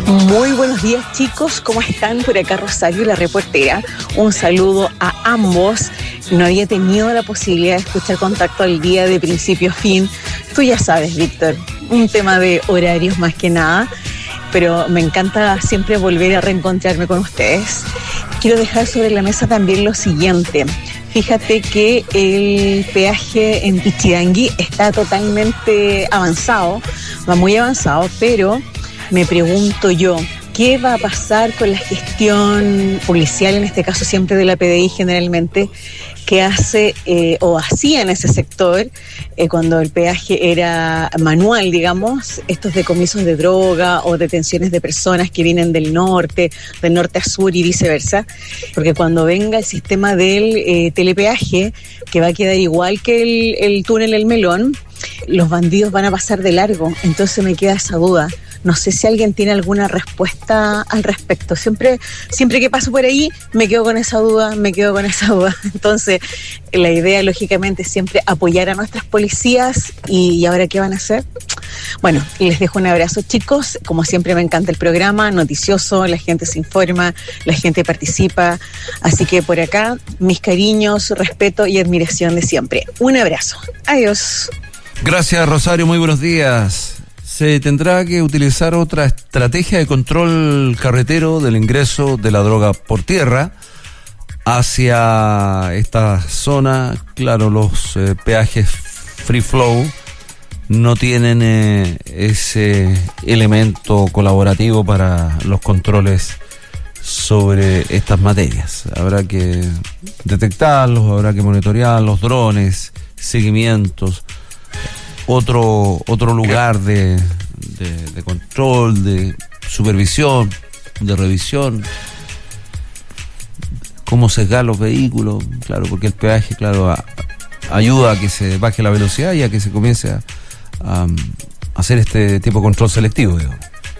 Muy buenos días, chicos, ¿cómo están? Por acá Rosario, la reportera. Un saludo a ambos. No había tenido la posibilidad de escuchar Contacto al Día de principio a fin. Tú ya sabes, Víctor, un tema de horarios más que nada, pero me encanta siempre volver a reencontrarme con ustedes. Quiero dejar sobre la mesa también lo siguiente. Fíjate que el peaje en Pichidangui está totalmente avanzado, va muy avanzado, pero me pregunto yo, ¿qué va a pasar con la gestión policial, en este caso siempre de la PDI generalmente, que hace o hacía en ese sector cuando el peaje era manual, digamos, estos decomisos de droga o detenciones de personas que vienen del norte a sur y viceversa? Porque cuando venga el sistema del telepeaje, que va a quedar igual que el túnel El Melón, los bandidos van a pasar de largo. Entonces me queda esa duda. No sé si alguien tiene alguna respuesta al respecto. Siempre que paso por ahí me quedo con esa duda. Entonces, la idea, lógicamente, es siempre apoyar a nuestras policías. ¿Y ahora qué van a hacer? Bueno, les dejo un abrazo, chicos. Como siempre, me encanta el programa, noticioso, la gente se informa, la gente participa. Así que por acá, mis cariños, respeto y admiración de siempre. Un abrazo. Adiós. Gracias, Rosario. Muy buenos días. Se tendrá que utilizar otra estrategia de control carretero del ingreso de la droga por tierra hacia esta zona. Claro, los peajes free flow no tienen ese elemento colaborativo para los controles sobre estas materias. Habrá que detectarlos, habrá que monitorear los drones, seguimientos. Otro lugar de control, de supervisión, de revisión, cómo sesgar los vehículos, claro, porque el peaje, claro, ayuda a que se baje la velocidad y a que se comience a hacer este tipo de control selectivo, digamos.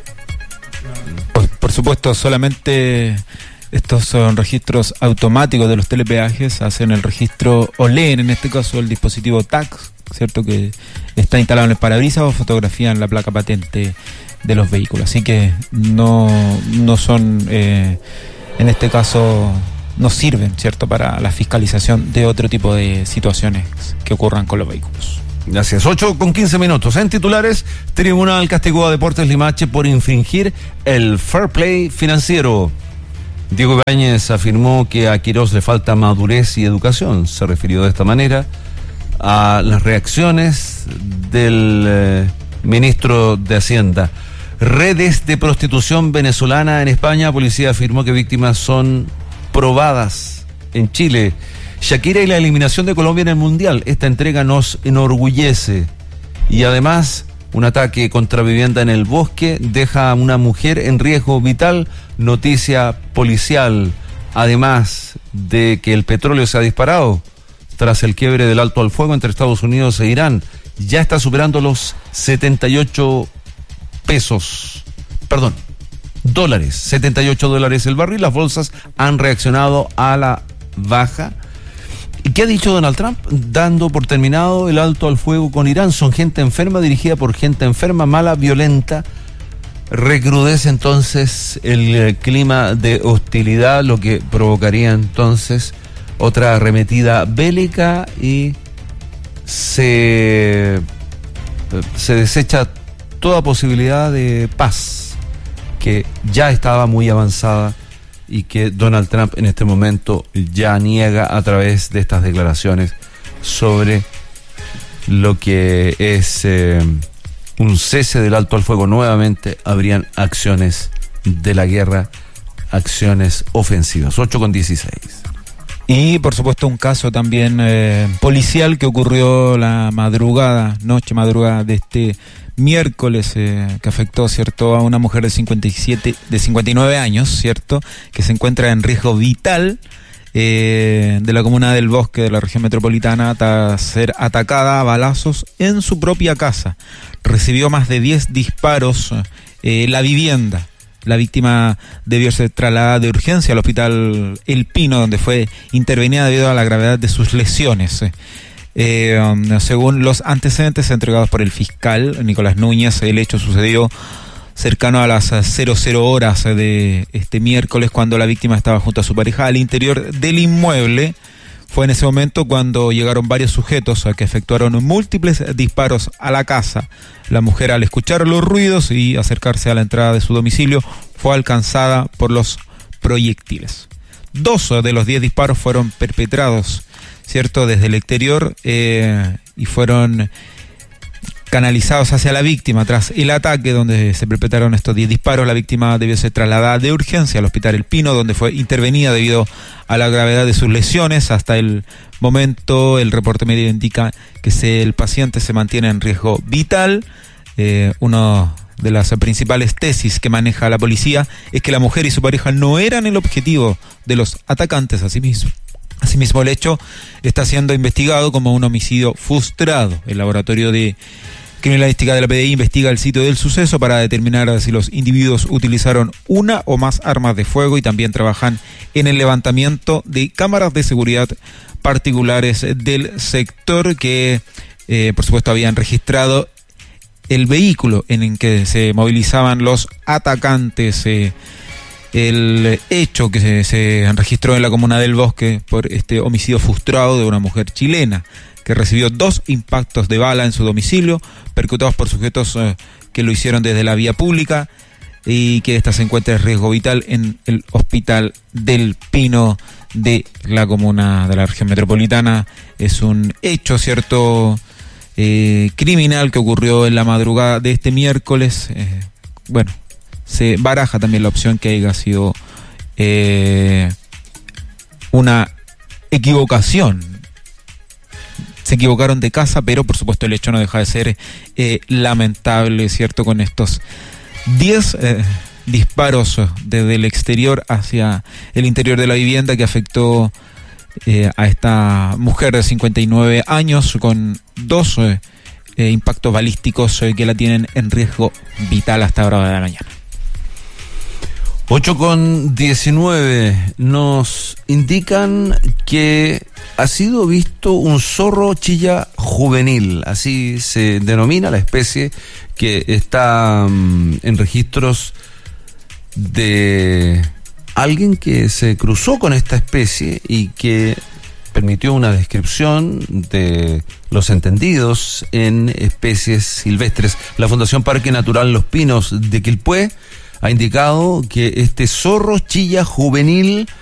Por supuesto, solamente estos son registros automáticos de los telepeajes, hacen el registro o leen, en este caso, el dispositivo TAC, ¿cierto?, que está instalado en el parabrisas, o fotografían la placa patente de los vehículos. Así que no son, en este caso, no sirven, ¿cierto?, para la fiscalización de otro tipo de situaciones que ocurran con los vehículos. Gracias. 8:15. En titulares, Tribunal castigó a Deportes Limache por infringir el fair play financiero. Diego Ibáñez afirmó que a Quirós le falta madurez y educación. Se refirió de esta manera a las reacciones del ministro de Hacienda. Redes de prostitución venezolana en España. Policía afirmó que víctimas son probadas en Chile. Shakira y la eliminación de Colombia en el Mundial. Esta entrega nos enorgullece. Y además, un ataque contra vivienda en el bosque deja a una mujer en riesgo vital. Noticia policial. Además de que el petróleo se ha disparado tras el quiebre del alto al fuego entre Estados Unidos e Irán. Ya está superando los dólares, 78 dólares el barril. Las bolsas han reaccionado a la baja. ¿Y qué ha dicho Donald Trump? Dando por terminado el alto al fuego con Irán. Son gente enferma, dirigida por gente enferma, mala, violenta. Recrudece entonces el clima de hostilidad, lo que provocaría entonces otra arremetida bélica, y se desecha toda posibilidad de paz que ya estaba muy avanzada y que Donald Trump en este momento ya niega a través de estas declaraciones sobre lo que es un cese del alto al fuego. Nuevamente habrían acciones de la guerra, acciones ofensivas. 8:16. Y por supuesto un caso también policial que ocurrió la noche-madrugada de este miércoles, que afectó, ¿cierto?, a una mujer de 59 años, ¿cierto?, que se encuentra en riesgo vital de la comuna del Bosque de la región metropolitana tras ser atacada a balazos en su propia casa. Recibió más de 10 disparos la vivienda. La víctima debió ser trasladada de urgencia al hospital El Pino, donde fue intervenida debido a la gravedad de sus lesiones. Según los antecedentes entregados por el fiscal Nicolás Núñez, el hecho sucedió cercano a las 00 horas de este miércoles, cuando la víctima estaba junto a su pareja al interior del inmueble. Fue en ese momento cuando llegaron varios sujetos que efectuaron múltiples disparos a la casa. La mujer, al escuchar los ruidos y acercarse a la entrada de su domicilio, fue alcanzada por los proyectiles. 2 de los 10 disparos fueron perpetrados, ¿cierto?, desde el exterior y fueron canalizados hacia la víctima. Tras el ataque donde se perpetraron estos 10 disparos, la víctima debió ser trasladada de urgencia al Hospital El Pino, donde fue intervenida debido a la gravedad de sus lesiones. Hasta el momento, el reporte médico indica que el paciente se mantiene en riesgo vital. Una de las principales tesis que maneja la policía es que la mujer y su pareja no eran el objetivo de los atacantes. Asimismo, el hecho está siendo investigado como un homicidio frustrado. El laboratorio de criminalística de la PDI investiga el sitio del suceso para determinar si los individuos utilizaron una o más armas de fuego, y también trabajan en el levantamiento de cámaras de seguridad particulares del sector que, por supuesto, habían registrado el vehículo en el que se movilizaban los atacantes. El hecho que se registró en la comuna del Bosque por este homicidio frustrado de una mujer chilena que recibió 2 impactos de bala en su domicilio, percutados por sujetos que lo hicieron desde la vía pública, y que esta se encuentra en riesgo vital en el Hospital del Pino de la comuna de la región metropolitana. Es un hecho, ¿cierto?, criminal que ocurrió en la madrugada de este miércoles. Se baraja también la opción que haya sido una equivocación. Se equivocaron de casa, pero por supuesto el hecho no deja de ser lamentable, ¿cierto?, con estos 10 disparos desde el exterior hacia el interior de la vivienda, que afectó a esta mujer de 59 años con 2 impactos balísticos que la tienen en riesgo vital hasta ahora de la mañana. 8:19 nos indican que ha sido visto un zorro chilla juvenil, así se denomina la especie, que está en registros de alguien que se cruzó con esta especie y que permitió una descripción de los entendidos en especies silvestres. La Fundación Parque Natural Los Pinos de Quilpué ha indicado que este zorro chilla juvenil